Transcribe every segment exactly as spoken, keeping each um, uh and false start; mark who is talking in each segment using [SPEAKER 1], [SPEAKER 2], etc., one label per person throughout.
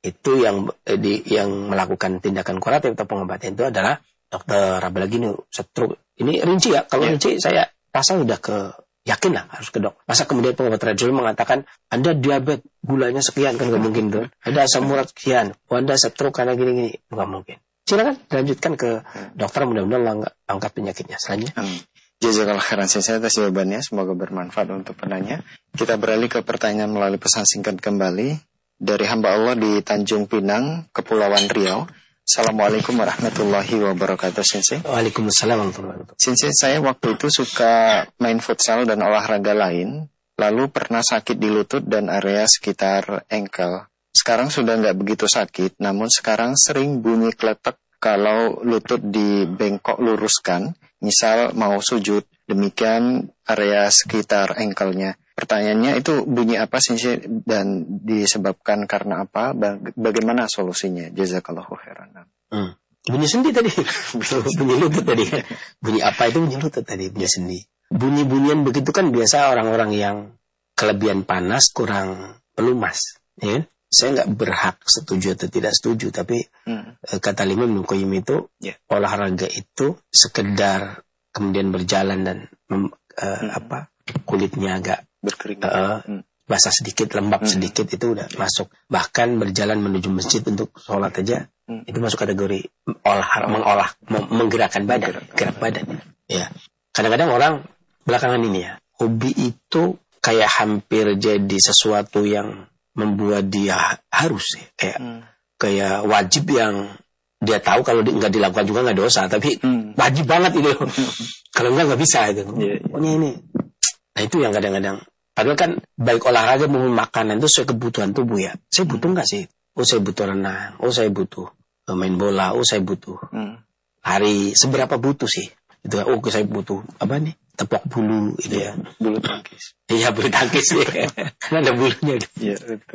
[SPEAKER 1] itu yang eh, di, yang melakukan tindakan kuratif atau pengobatan itu adalah dokter, apalagi ini stroke. Ini rinci ya, kalau yeah. rinci saya rasa udah ke yakin lah harus ke dok. Masa kemudian pengobat tradisional mengatakan Anda diabetes, gulanya sekian, kan nggak mungkin tuh. Ada asam urat sekian, oh, Anda stroke karena gini-gini, nggak mungkin. Silakan lanjutkan ke dokter, mudah-mudahan angkat penyakitnya. Selanjutnya. Hmm.
[SPEAKER 2] Jazakallah khairan saya atas jawabannya, semoga bermanfaat untuk penanya. Kita beralih ke pertanyaan melalui pesan singkat kembali dari hamba Allah di Tanjung Pinang, Kepulauan Riau. Assalamualaikum warahmatullahi wabarakatuh, Sensei.
[SPEAKER 1] Waalaikumsalam warahmatullahi wabarakatuh.
[SPEAKER 2] Sensei, saya waktu itu suka main futsal dan olahraga lain, lalu pernah sakit di lutut dan area sekitar engkel. Sekarang sudah nggak begitu sakit, namun sekarang sering bunyi kletek kalau lutut dibengkok luruskan, misal mau sujud, demikian area sekitar engkelnya. Pertanyaannya itu bunyi apa sih dan disebabkan karena apa? Bagaimana solusinya? Jazakallahu khairan.
[SPEAKER 1] Hmm. Bunyi sendi tadi. Bunyi lutut tadi. Bunyi apa itu bunyi lutut tadi? Bunyi sendi. Bunyi-bunyian begitu kan biasa orang-orang yang kelebihan panas, kurang pelumas. Ya? Saya nggak berhak setuju atau tidak setuju, tapi hmm. kata Imam Ibnu Qayyim itu yeah. olahraga itu sekedar kemudian berjalan dan mem, uh, hmm. apa kulitnya agak
[SPEAKER 2] berkeringat,
[SPEAKER 1] uh, hmm. basah sedikit, lembab hmm. sedikit, itu udah masuk. Bahkan berjalan menuju masjid untuk sholat aja hmm. itu masuk kategori olah, mengolah, menggerakkan badan, Menggerak. gerak badan. Ya, kadang-kadang orang belakangan ini ya, hobi itu kayak hampir jadi sesuatu yang membuat dia harus ya, kayak hmm. kayak wajib yang dia tahu kalau nggak di, dilakukan juga nggak dosa, tapi hmm. wajib banget itu. Kalau nggak nggak bisa itu. Yeah, yeah. Ini ini. Nah itu yang kadang-kadang. Padahal kan baik olahraga maupun makanan itu sesuai kebutuhan tubuh ya. Saya butuh nggak sih? Oh saya butuh renang. Oh saya butuh main bola. Oh saya butuh hmm. lari. Seberapa butuh sih? Itu kan. Oh saya butuh apa nih? Tepok bulu itu ya.
[SPEAKER 2] Bulu tangkis.
[SPEAKER 1] Iya bulu tangkis ya. Karena ada bulunya.
[SPEAKER 2] Iya betul.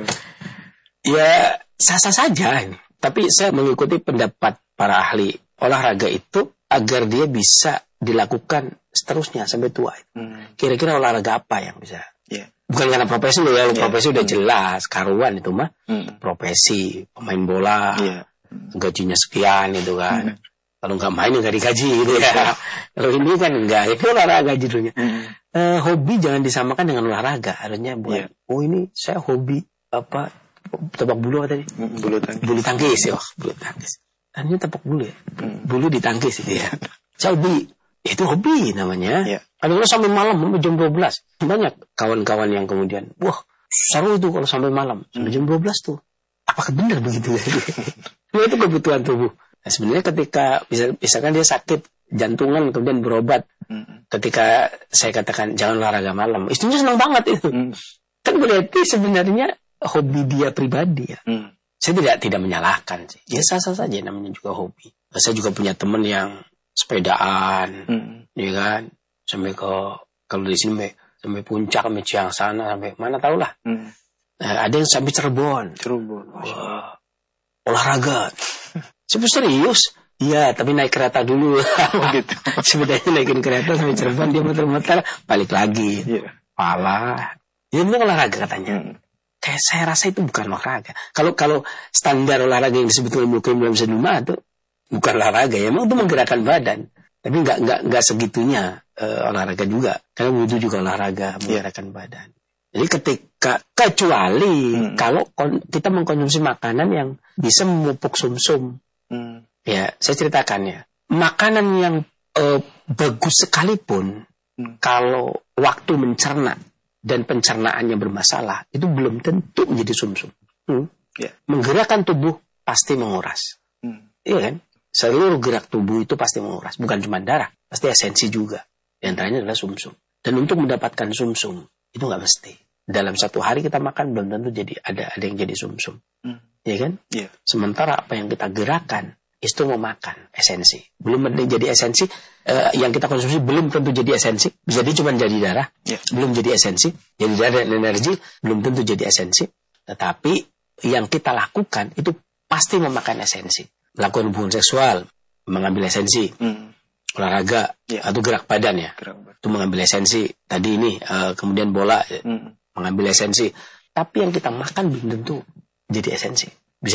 [SPEAKER 1] Ya sah-sah saja. Tapi saya mengikuti pendapat para ahli olahraga itu agar dia bisa dilakukan seterusnya sampai tua. Hmm. Kira-kira olahraga apa yang bisa? Yeah. Bukan karena profesi loh ya, profesi yeah. udah jelas, karuan itu mah. Hmm. Profesi, pemain bola, yeah. gajinya sekian itu kan. Hmm. Kalau nggak main nggak digaji gitu ya. Kalau ini kan enggak, itu olahraga judulnya. Hmm. Uh, hobi jangan disamakan dengan olahraga. Harusnya bukan. Yeah. Oh ini saya hobi apa? Tebak bulu tadi?
[SPEAKER 2] Bulu tangkis.
[SPEAKER 1] Bulu tangkis ya, oh, bulu tangkis. Ini tepuk bulu ya. Hmm. Bulu ditangkis itu ya. Saya hobi. Itu hobi namanya. Yeah. Kadang-kadang sampai malam, sampai jam dua belas. Banyak kawan-kawan yang kemudian, wah seru itu kalau sampai malam. Sampai jam dua belas tuh. Apakah benar begitu? Nah, itu kebutuhan tubuh. Nah, sebenarnya ketika, misalkan dia sakit jantungan kemudian berobat. Hmm. Ketika saya katakan jangan olahraga malam. Istrinya senang banget itu. Hmm. Kan berarti sebenarnya hobi dia pribadi ya. Hmm. Saya tidak tidak menyalahkan sih. Ya sah-sah saja namanya juga hobi. Saya juga punya teman yang sepedaan, hmm. ya kan, sampai ke kalau di sini sampai puncak, sampai Ciang sana, sampai mana tahu lah. Hmm. Nah, ada yang sampai Cirebon.
[SPEAKER 2] Cirebon.
[SPEAKER 1] Wah, olahraga. Saya serius. Iya, tapi naik kereta dulu. Gitu. Sepedanya naikin kereta sampai Cirebon, dia muter-muter, balik lagi. Yeah. Malah, ya ini olahraga katanya. Hmm. Kayak saya rasa itu bukan olahraga. Kalau kalau standar olahraga yang disebut oleh Mukim dalam seduma itu bukan olahraga, ya memang itu menggerakkan badan. Tapi nggak nggak nggak segitunya uh, olahraga juga. Karena itu juga olahraga menggerakkan yeah. badan. Jadi ketika kecuali hmm. kalau kon, kita mengkonsumsi makanan yang bisa memupuk sumsum, hmm. ya saya ceritakan ya. Makanan yang uh, bagus sekalipun hmm. kalau waktu mencerna dan pencernaannya bermasalah, itu belum tentu menjadi sumsum. Hmm? Yeah. Menggerakkan tubuh pasti menguras. Hmm. Iya kan? Seluruh gerak tubuh itu pasti menguras. Bukan cuma darah, pasti esensi juga. Di antaranya adalah sumsum. Dan untuk mendapatkan sumsum, itu nggak mesti. Dalam satu hari kita makan, belum tentu jadi ada ada yang jadi sumsum. Hmm. Iya kan? Yeah. Sementara apa yang kita gerakan, itu memakan esensi. Belum jadi esensi, uh, yang kita konsumsi belum tentu jadi esensi. Bisa jadi cuma jadi darah, yeah. belum jadi esensi. Jadi darah dan energi, belum tentu jadi esensi. Tetapi yang kita lakukan itu pasti memakan esensi. Melakukan hubungan seksual, mengambil esensi. Hmm. Olahraga, yeah. atau gerak badan ya. Gerak badan. Itu mengambil esensi. Tadi ini, uh, kemudian bola, hmm. mengambil esensi. Tapi yang kita makan belum tentu jadi esensi.